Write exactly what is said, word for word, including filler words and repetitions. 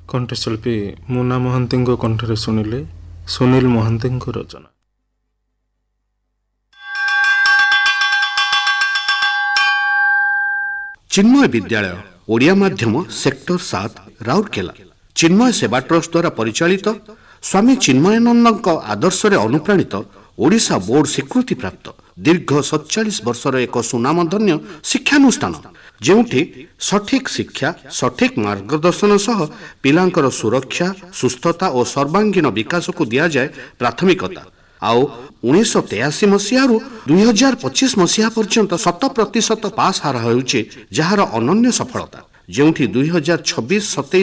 କଣ୍ଠଶିଳ୍ପୀ ମୁନା ମହାନ୍ତିଙ୍କ କଣ୍ଠରେ ଶୁଣିଲେ ସୁନୀଲ ମହାନ୍ତିଙ୍କ ରଚନା। ଚିନ୍ମୟ ବିଦ୍ୟାଳୟ ଓଡ଼ିଆ ମାଧ୍ୟମ ସେକ୍ଟର ସାତ ରାଉରକେଲା ଚିନ୍ମୟ ସେବା ଟ୍ରଷ୍ଟ ଦ୍ୱାରା ପରିଚାଳିତ ସ୍ୱାମୀ ଚିନ୍ମୟାନନ୍ଦଙ୍କ ଆଦର୍ଶରେ ଅନୁପ୍ରାଣିତ ଓଡ଼ିଶା ବୋର୍ଡ ସ୍ୱୀକୃତିପ୍ରାପ୍ତ ଦୀର୍ଘ ସତଚାଳିଶ ବର୍ଷର ଏକ ସୁନାମଧନ୍ୟ ଶିକ୍ଷାନୁଷ୍ଠାନ, ଯେଉଁଠି ସଠିକ୍ ଶିକ୍ଷା ସଠିକ୍ ମାର୍ଗଦର୍ଶନ ସହ ପିଲାଙ୍କର ସୁରକ୍ଷା ସୁସ୍ଥତା ଓ ସର୍ବାଙ୍ଗୀନ ବିକାଶକୁ ଦିଆଯାଏ ପ୍ରାଥମିକତା। ଆଉ ଉଣେଇଶହ ତେୟାଅଶୀ ମସିହାରୁ ଦୁଇ ହଜାର ପଚିଶ ମସିହା ପର୍ଯ୍ୟନ୍ତ ଶତ ପ୍ରତିଶତ ପାସ୍ ହାର ହେଉଛି ଯାହାର ଅନନ୍ୟ ସଫଳତା, ଯେଉଁଠି ଦୁଇ ହଜାର ଛବିଶ ସତେଇଶ